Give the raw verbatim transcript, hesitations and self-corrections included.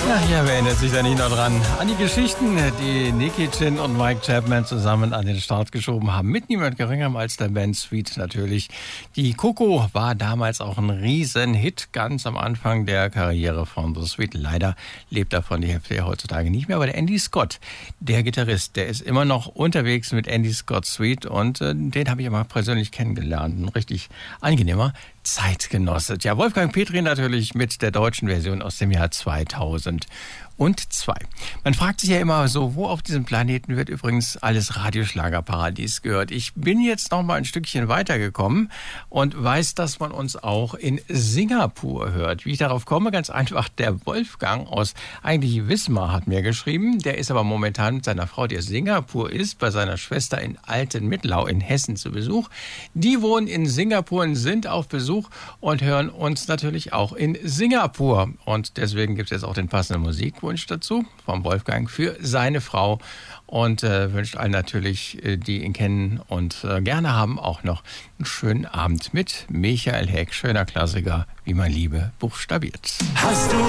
Ach ja, wer erinnert sich da nicht noch dran? An die Geschichten, die Nicky Chin und Mike Chapman zusammen an den Start geschoben haben. Mit niemand geringerem als der Band Sweet natürlich. Die Coco war damals auch ein Riesenhit, ganz am Anfang der Karriere von The Sweet. Leider lebt davon die Hälfte ja heutzutage nicht mehr. Aber der Andy Scott, der Gitarrist, der ist immer noch unterwegs mit Andy Scott Sweet. Und äh, den habe ich immer persönlich kennengelernt. Ein richtig angenehmer Zeitgenosse. Ja, Wolfgang Petri natürlich mit der deutschen Version aus dem Jahr zweitausendzwei. Man fragt sich ja immer so, wo auf diesem Planeten wird übrigens alles Radioschlagerparadies gehört. Ich bin jetzt noch mal ein Stückchen weitergekommen und weiß, dass man uns auch in Singapur hört. Wie ich darauf komme, ganz einfach, der Wolfgang aus eigentlich Wismar hat mir geschrieben. Der ist aber momentan mit seiner Frau, die aus Singapur ist, bei seiner Schwester in Altenmittlau in Hessen zu Besuch. Die wohnen in Singapur und sind auf Besuch und hören uns natürlich auch in Singapur. Und deswegen gibt es jetzt auch den passenden Musikwunsch dazu vom Wolfgang für seine Frau und äh, wünscht allen natürlich, äh, die ihn kennen und äh, gerne haben, auch noch einen schönen Abend mit Michael Heck. Schöner Klassiker, wie man Liebe buchstabiert. Hast du